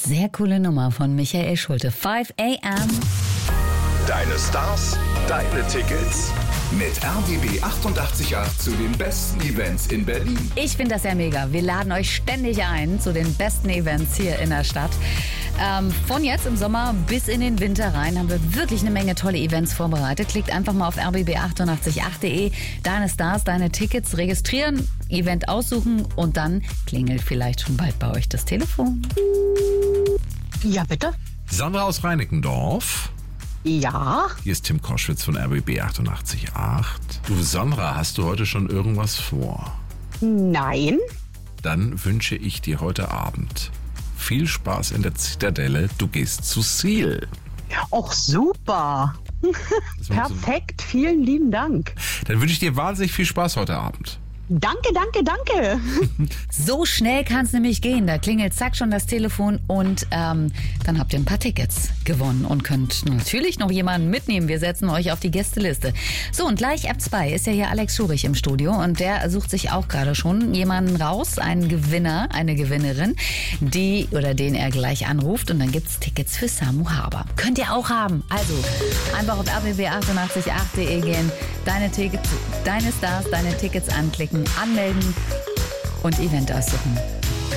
Sehr coole Nummer von Michael Schulte. 5 a.m. Deine Stars, deine Tickets. Mit RBB 888 zu den besten Events in Berlin. Ich finde das ja mega. Wir laden euch ständig ein zu den besten Events hier in der Stadt. Von jetzt im Sommer bis in den Winter rein haben wir wirklich eine Menge tolle Events vorbereitet. Klickt einfach mal auf rbb888.de. Deine Stars, deine Tickets registrieren, Event aussuchen und dann klingelt vielleicht schon bald bei euch das Telefon. Ja, bitte? Sandra aus Reinickendorf. Ja. Hier ist Tim Koschwitz von RBB 888. Du, Sandra, hast du heute schon irgendwas vor? Nein. Dann wünsche ich dir heute Abend viel Spaß in der Zitadelle. Du gehst zu Seal. Och, super. Perfekt, vielen lieben Dank. Dann wünsche ich dir wahnsinnig viel Spaß heute Abend. Danke, danke, danke. So schnell kann es nämlich gehen. Da klingelt zack schon das Telefon und dann habt ihr ein paar Tickets gewonnen und könnt natürlich noch jemanden mitnehmen. Wir setzen euch auf die Gästeliste. So, und gleich ab 2 ist ja hier Alex Schurich im Studio und der sucht sich auch gerade schon jemanden raus, einen Gewinner, eine Gewinnerin, die oder den er gleich anruft und dann gibt's Tickets für Samu Haber. Könnt ihr auch haben. Also einfach auf rbb888.de gehen, deine Tickets, deine Stars, deine Tickets anklicken, anmelden und Event aussuchen.